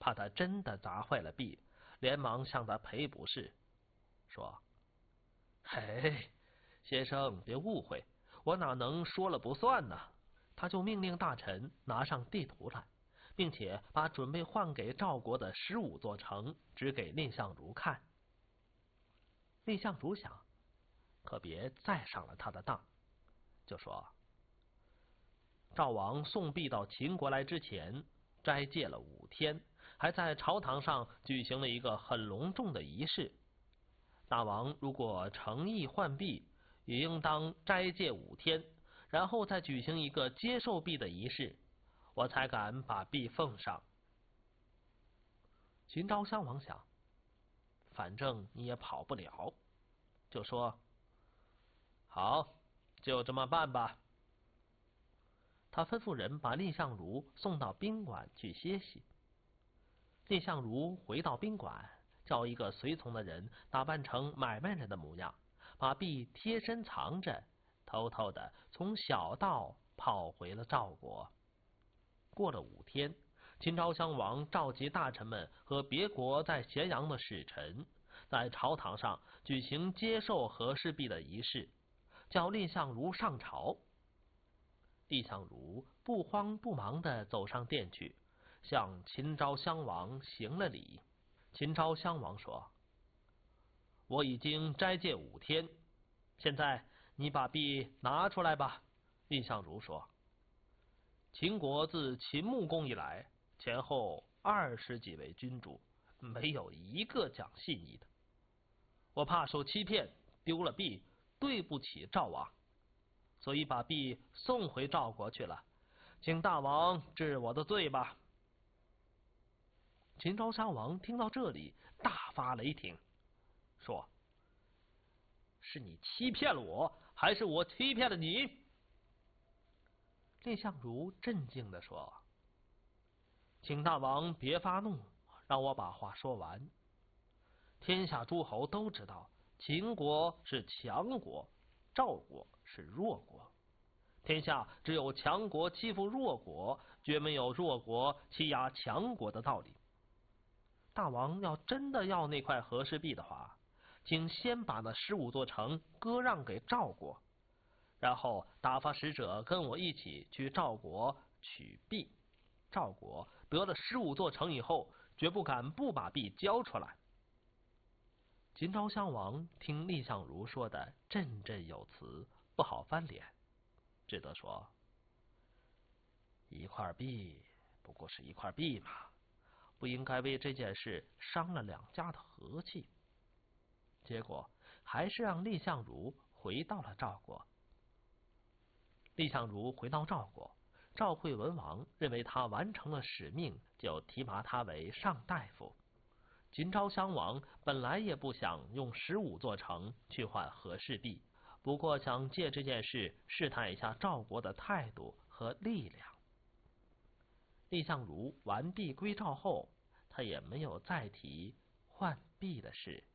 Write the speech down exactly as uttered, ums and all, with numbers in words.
怕他真的砸坏了币，连忙向他赔不是，说：“嘿，先生别误会，我哪能说了不算呢？”他就命令大臣拿上地图来，并且把准备换给赵国的十五座城指给蔺相如看。蔺相如想，可别再上了他的当，就说：“赵王送币到秦国来之前，斋戒了五天，还在朝堂上举行了一个很隆重的仪式。大王如果诚意换币，也应当斋戒五天，然后再举行一个接受币的仪式，我才敢把币奉上。”秦昭襄王想，反正你也跑不了，就说：“好，就这么办吧。”他吩咐人把蔺相如送到宾馆去歇息。蔺相如回到宾馆，叫一个随从的人打扮成买卖人的模样，把币贴身藏着，偷偷的从小道跑回了赵国。过了五天，秦昭襄王召集大臣们和别国在咸阳的使臣，在朝堂上举行接受和氏璧的仪式，叫蔺相如上朝。蔺相如不慌不忙地走上殿去，向秦昭襄王行了礼。秦昭襄王说：“我已经斋戒五天，现在你把币拿出来吧。”蔺相如说：“秦国自秦穆公以来，前后二十几位君主，没有一个讲信义的。我怕受欺骗，丢了币，对不起赵王，所以把币送回赵国去了，请大王治我的罪吧。”秦昭襄王听到这里，大发雷霆，说：“是你欺骗了我，还是我欺骗了你？”蔺相如镇静地说：“请大王别发怒，让我把话说完。天下诸侯都知道，秦国是强国，赵国是弱国。天下只有强国欺负弱国，绝没有弱国欺压强国的道理。大王要真的要那块和氏璧的话，请先把那十五座城割让给赵国，然后打发使者跟我一起去赵国取璧。赵国得了十五座城以后，绝不敢不把璧交出来。”秦昭襄王听蔺相如说的振振有词，不好翻脸，只得说：“一块璧不过是一块璧嘛，不应该为这件事伤了两家的和气。”结果还是让蔺相如回到了赵国。蔺相如回到赵国，赵惠文王认为他完成了使命，就提拔他为上大夫。秦昭襄王本来也不想用十五座城去换和氏璧，不过想借这件事试探一下赵国的态度和力量。蔺相如完璧归赵后，他也没有再提换璧的事。